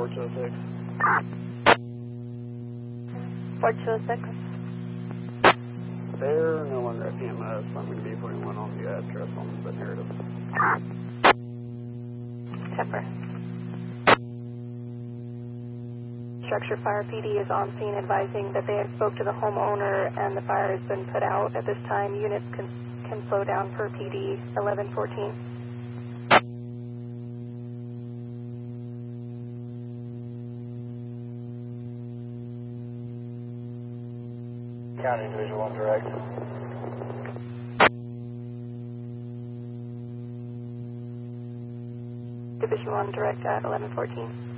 406. 406. There, no longer at PMS. I'm going to be putting one on the address on the narrative. Pepper. Structure Fire PD is on scene advising that they have spoke to the homeowner and the fire has been put out. At this time, units can slow down per PD 1114. County Division 1 direct. Division 1 direct at 1114.